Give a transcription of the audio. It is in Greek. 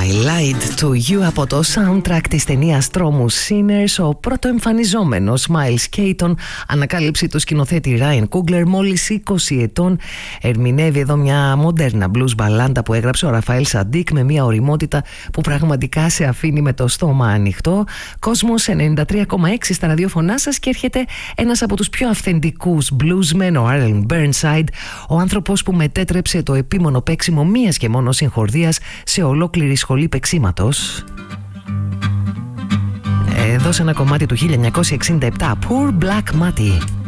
I lied to you από το soundtrack της ταινίας τρόμου Sinners. Ο πρωτοεμφανιζόμενος Miles Keaton, ανακάλυψη του σκηνοθέτη Ryan Coogler, μόλις 20 ετών, ερμηνεύει εδώ μια μοντέρνα blues μπαλάντα που έγραψε ο Ραφαέλ Σαντίκ με μια ωριμότητα που πραγματικά σε αφήνει με το στόμα ανοιχτό. Κόσμος 93,6 στα ραδιόφωνά σας και έρχεται ένας από τους πιο αυθεντικούς bluesmen, ο Arlen Burnside, ο άνθρωπος που μετέτρεψε το επίμονο παίξιμο μίας και μόνο συγχορδίας σε ολόκληρη σχολή παίξηματος. Εδώ σε ένα κομμάτι του 1967, Poor Black Matty.